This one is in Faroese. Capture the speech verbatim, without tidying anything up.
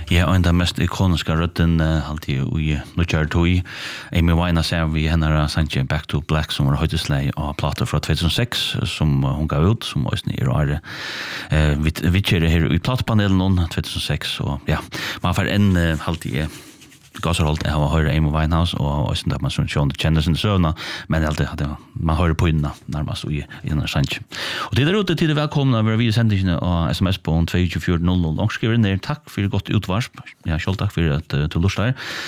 Ja, og den mest ikoniska rötten uh, alltid i Nujar Tui. Amy Winehouse ser vi henne Sanche Back to Black som var høydeslag av plater fra tjugohundrasex som uh, hun gav ut, som også er rare. Uh, vi, vi kjører her i platepanelen noen tjugohundrasex, og ja, man får en uh, alltid uh, Gasserholt jeg har hørt Amy Winehouse og også der man sånn kjenner sin søvna, men alltid hadde man hører på henne nærmest i denne Sanche. Og til der ute til det velkomne over vi sendingene av sms på to to fire null null. Langskriver inn der, takk for godt utvarsp. Ja, selv takk for at uh, du lurt der.